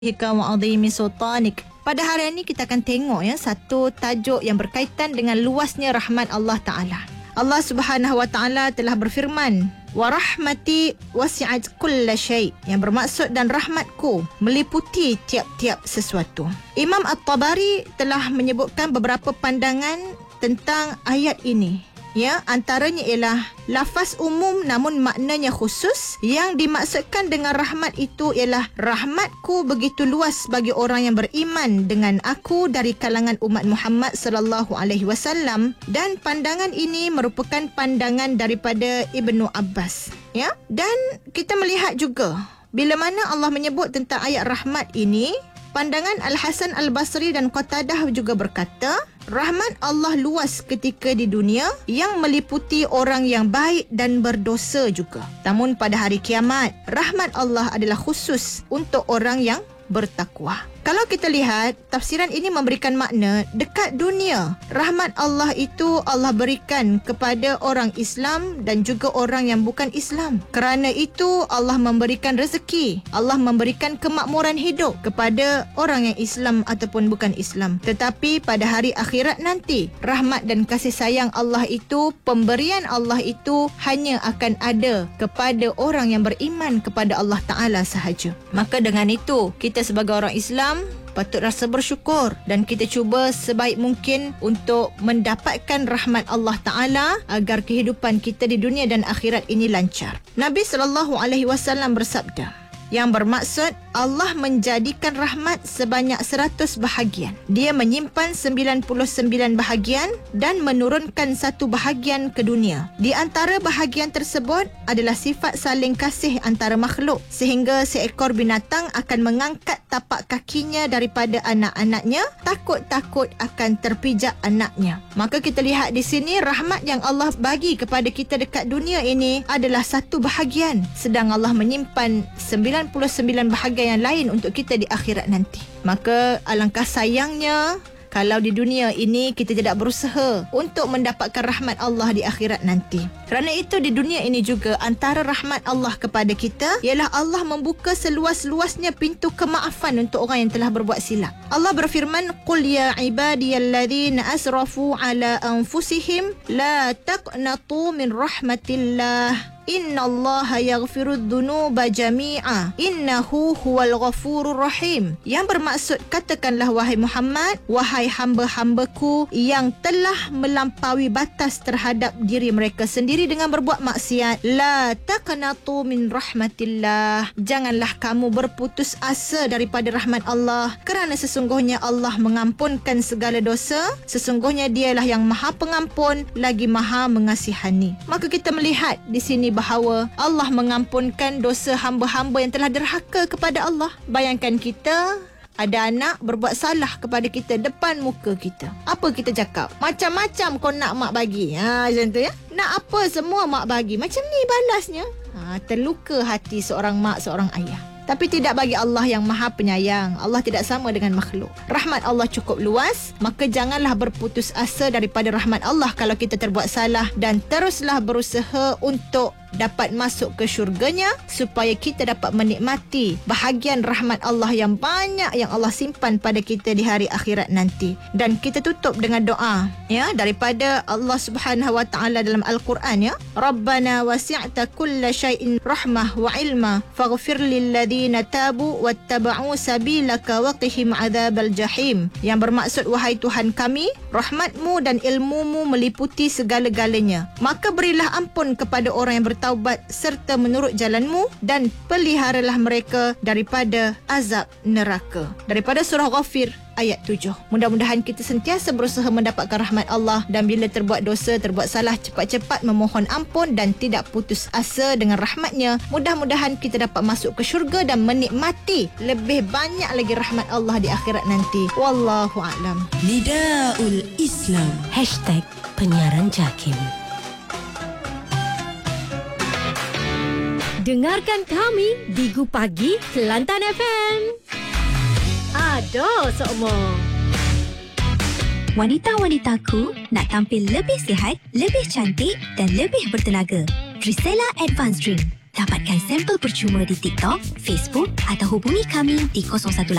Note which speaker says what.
Speaker 1: Wa'adhimi sultanik. Pada hari ini kita akan tengok satu tajuk yang berkaitan dengan luasnya rahmat Allah Ta'ala. Allah Subhanahu Wa Ta'ala telah berfirman, wa rahmati wasi'at kulla syai', yang bermaksud dan rahmatku meliputi tiap-tiap sesuatu. Imam At-Tabari telah menyebutkan beberapa pandangan tentang ayat ini. Antaranya ialah lafaz umum namun maknanya khusus. Yang dimaksudkan dengan rahmat itu ialah rahmatku begitu luas bagi orang yang beriman dengan aku dari kalangan umat Muhammad sallallahu alaihi wasallam, dan pandangan ini merupakan pandangan daripada Ibnu Abbas. Dan kita melihat juga bila mana Allah menyebut tentang ayat rahmat ini, pandangan Al-Hasan Al-Basri dan Qatadah juga berkata, rahmat Allah luas ketika di dunia yang meliputi orang yang baik dan berdosa juga. Namun pada hari kiamat, rahmat Allah adalah khusus untuk orang yang bertakwa. Kalau kita lihat, tafsiran ini memberikan makna dekat dunia, rahmat Allah itu Allah berikan kepada orang Islam dan juga orang yang bukan Islam. Kerana itu Allah memberikan rezeki, Allah memberikan kemakmuran hidup kepada orang yang Islam ataupun bukan Islam. Tetapi pada hari akhirat nanti, rahmat dan kasih sayang Allah itu, pemberian Allah itu hanya akan ada kepada orang yang beriman kepada Allah Ta'ala sahaja. Maka dengan itu, kita sebagai orang Islam patut rasa bersyukur dan kita cuba sebaik mungkin untuk mendapatkan rahmat Allah Ta'ala agar kehidupan kita di dunia dan akhirat ini lancar. Nabi SAW bersabda, yang bermaksud Allah menjadikan rahmat sebanyak 100 bahagian. Dia menyimpan 99 bahagian dan menurunkan satu bahagian ke dunia. Di antara bahagian tersebut adalah sifat saling kasih antara makhluk, sehingga seekor binatang akan mengangkat tapak kakinya daripada anak-anaknya, takut-takut akan terpijak anaknya. Maka kita lihat di sini, rahmat yang Allah bagi kepada kita dekat dunia ini adalah satu bahagian, sedang Allah menyimpan 99 bahagian yang lain untuk kita di akhirat nanti. Maka alangkah sayangnya kalau di dunia ini kita tidak berusaha untuk mendapatkan rahmat Allah di akhirat nanti. Kerana itu di dunia ini juga antara rahmat Allah kepada kita ialah Allah membuka seluas-luasnya pintu kemaafan untuk orang yang telah berbuat silap. Allah berfirman, qul ya ibadiyalladzina asrafu ala anfusihim la taqnatu min rahmatillah innallaha yaghfirudz dzunuba jami'a innahu huwal ghafurur rahim. Yang bermaksud, katakanlah wahai Muhammad, wahai hamba-hambaku yang telah melampaui batas terhadap diri mereka sendiri dengan berbuat maksiat, la taqnatu min rahmatillah, janganlah kamu berputus asa daripada rahmat Allah, kerana sesungguhnya Allah mengampunkan segala dosa, sesungguhnya dialah yang maha pengampun lagi maha mengasihani. Maka kita melihat di sini bahawa Allah mengampunkan dosa hamba-hamba yang telah derhaka kepada Allah. Bayangkan kita ada anak berbuat salah kepada kita depan muka kita. Apa kita cakap? Macam-macam kau nak mak bagi. Macam tu Nak apa semua mak bagi. Macam ni balasnya. Terluka hati seorang mak, seorang ayah. Tapi tidak bagi Allah yang maha penyayang. Allah tidak sama dengan makhluk. Rahmat Allah cukup luas, maka janganlah berputus asa daripada rahmat Allah kalau kita terbuat salah, dan teruslah berusaha untuk dapat masuk ke syurganya supaya kita dapat menikmati bahagian rahmat Allah yang banyak yang Allah simpan pada kita di hari akhirat nanti. Dan kita tutup dengan doa daripada Allah Subhanahu Wa Ta'ala dalam Al-Quran. Rabbana wasi'ta kulla syai'in rahmah wa ilma faghfir lilladzina tabu wattaba'u sabilaka waqihim adzabal jahim. Yang bermaksud, wahai Tuhan kami, rahmatmu dan ilmumu meliputi segala-galanya, maka berilah ampun kepada orang yang taubat serta menurut jalanmu, dan peliharalah mereka daripada azab neraka. Daripada surah Ghafir ayat 7. Mudah-mudahan kita sentiasa berusaha mendapatkan rahmat Allah, dan bila terbuat dosa, terbuat salah, cepat-cepat memohon ampun dan tidak putus asa dengan rahmatnya. Mudah-mudahan kita dapat masuk ke syurga dan menikmati lebih banyak lagi rahmat Allah di akhirat nanti. Wallahu a'lam.
Speaker 2: Nidaul Islam #penyiaran JAKIM.
Speaker 3: Dengarkan kami di Gu Pagi Kelantan FM. Ada sokmo.
Speaker 4: Wanita-wanitaku nak tampil lebih sihat, lebih cantik dan lebih bertenaga. Trisela Advanced Drink. Dapatkan sampel percuma di TikTok, Facebook atau hubungi kami di 018